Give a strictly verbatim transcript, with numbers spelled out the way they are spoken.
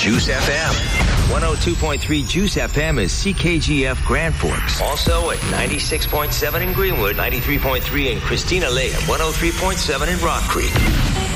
Juice F M. one oh two point three Juice F M is C K G F Grand Forks. Also at ninety-six point seven in Greenwood, ninety-three point three in Christina Lake, and one oh three point seven in Rock Creek.